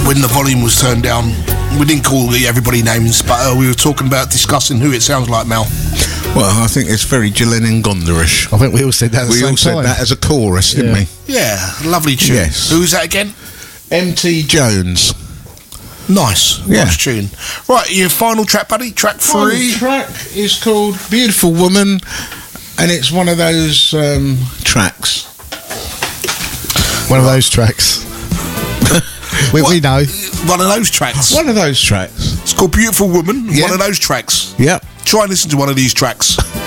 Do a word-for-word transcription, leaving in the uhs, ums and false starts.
when the volume was turned down. We didn't call the everybody names, but uh, we were talking about discussing who it sounds like, Mal. Well, I think it's very Gillen and Gondorish. I think we all said that at the We same all said time. that as a chorus, didn't Yeah. we? Yeah, lovely tune. Yes. Who's that again? M T Jones. Nice, Yeah. nice tune. Right, your final track, buddy. Track three. Final track is called Beautiful Woman, and it's one of those um, tracks. One of those tracks. we, we know. One of those tracks. One of those tracks. It's called Beautiful Woman. Yeah. One of those tracks. Yep. Try and listen to one of these tracks.